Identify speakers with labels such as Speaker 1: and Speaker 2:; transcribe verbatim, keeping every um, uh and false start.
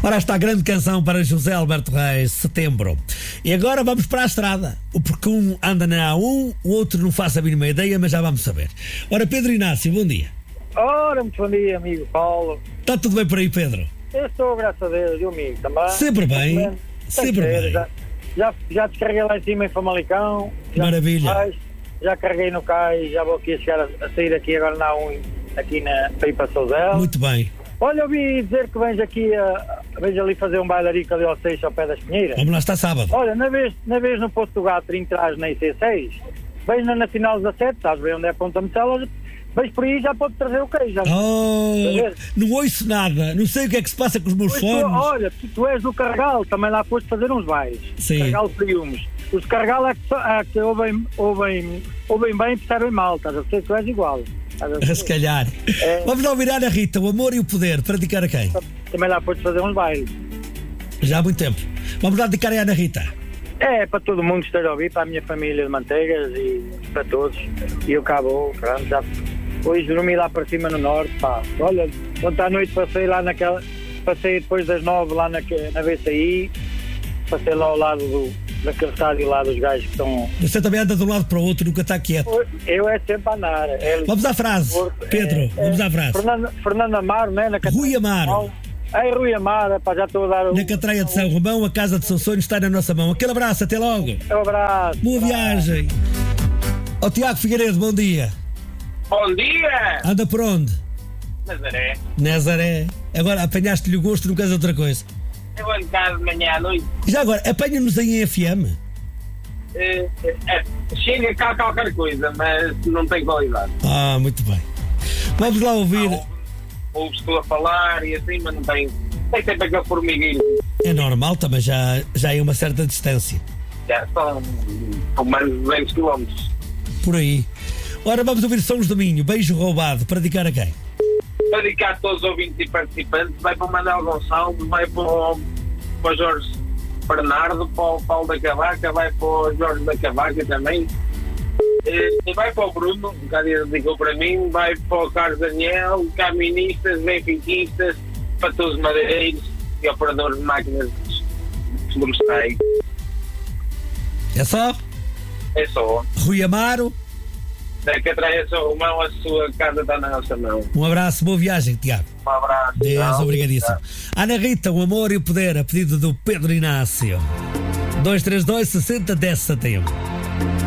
Speaker 1: Ora, está a grande canção para José Alberto Reis, Setembro. E agora vamos para a estrada, porque um anda na A um, o outro não faz a mínima ideia, mas já vamos saber. Ora, Pedro Inácio, bom dia.
Speaker 2: Ora, muito bom dia, amigo Paulo.
Speaker 1: Está tudo bem por aí, Pedro?
Speaker 2: Eu estou, graças a Deus, e o amigo também.
Speaker 1: Sempre bem,
Speaker 2: Tem
Speaker 1: sempre
Speaker 2: que ser,
Speaker 1: bem.
Speaker 2: Já, já, já descarreguei lá em cima em Famalicão. Já
Speaker 1: Maravilha.
Speaker 2: mais, já carreguei no cais, já vou aqui a chegar a, a sair aqui agora na A um, aqui na, para ir para Souzela.
Speaker 1: Muito bem.
Speaker 2: Olha, eu ouvi dizer que vens aqui, a, vens ali fazer um bailarico ali ao Seixo, ao pé das Pinheiras.
Speaker 1: Vamos lá, está sábado.
Speaker 2: Olha, na vez, na vez no Posto do Gato, entras na I C seis, vens na Nacional dezassete, estás a ver onde é a Ponta Metela, vens por aí já pode trazer o queijo. Já.
Speaker 1: Oh, não ouço nada, não sei o que é que se passa com os meus
Speaker 2: Pois tu,
Speaker 1: fones.
Speaker 2: olha, tu, tu és do Carregal, também lá foste fazer uns bailes.
Speaker 1: Sim.
Speaker 2: Carregal Priumes. Os de Carregal é que, é que ouvem, ouvem, ouvem bem e percebem mal, estás a ver? Tu és igual.
Speaker 1: Se calhar.
Speaker 2: É.
Speaker 1: Vamos lá ouvir a Ana Rita, O Amor e o Poder, para dedicar a quem?
Speaker 2: Também lá foste fazer uns bailes.
Speaker 1: Já há muito tempo. Vamos lá dedicar a Ana Rita.
Speaker 2: É, para todo mundo que esteja a ouvir, para a minha família de Manteigas e para todos. E eu cá vou, pronto, já. Hoje dormi lá para cima no norte, pá. Olha, ontem à noite passei lá naquela. Passei depois das nove lá na, na B C I. Passei lá ao lado do, daquele estádio lá dos gajos que estão.
Speaker 1: Você também anda de um lado para o outro, nunca está quieto.
Speaker 2: Eu é sempre a andar. É,
Speaker 1: vamos à frase, Pedro, é, vamos à frase.
Speaker 2: Fernando, Fernando Amaro, né? Na
Speaker 1: Rui Amaro.
Speaker 2: É Rui Amaro, pá, já estou a dar o...
Speaker 1: Na Catraia de São Romão, a casa de São Sonho está na nossa mão. Aquele abraço, até logo.
Speaker 2: Um abraço.
Speaker 1: Boa viagem. Ó, Tiago Figueiredo, bom dia.
Speaker 3: Bom dia!
Speaker 1: Anda por onde?
Speaker 3: Nazaré.
Speaker 1: Nazaré. Agora apanhaste-lhe o gosto, não queres outra coisa.
Speaker 3: Eu vou em casa de manhã à noite.
Speaker 1: Já agora, apanha-nos aí em F M.
Speaker 3: Uh, uh, chega cá qualquer coisa, mas não tem qualidade.
Speaker 1: Ah, muito bem. Vamos lá ouvir.
Speaker 3: Ouves tu a falar e assim, mas não tem. Tem sempre aquele formigueiro.
Speaker 1: É normal, também já, já é uma certa distância.
Speaker 3: Já são com mais de duzentos quilómetros.
Speaker 1: Por aí. Ora, vamos ouvir Sons do Minho, Beijo Roubado, para dedicar a quem?
Speaker 3: Para dedicar a todos os ouvintes e participantes, vai para o Manuel Gonçalves, vai para o, para o Jorge Bernardo, para o Paulo da Cavaca, vai para o Jorge da Cavaca também. E vai para o Bruno, um bocadinho dedicou para mim, vai para o Carlos Daniel, caministas, benfiquistas, para todos os madeireiros e operadores de máquinas florestais.
Speaker 1: É só?
Speaker 3: É só.
Speaker 1: Rui Amaro.
Speaker 3: Da Catraia São Romão, a sua casa está na nossa mão.
Speaker 1: Um abraço, boa viagem, Tiago.
Speaker 3: Um abraço.
Speaker 1: Deus, obrigadíssimo. Ana Rita, O Amor e o Poder, a pedido do Pedro Inácio. dois três dois, sessenta, dez, setenta e um.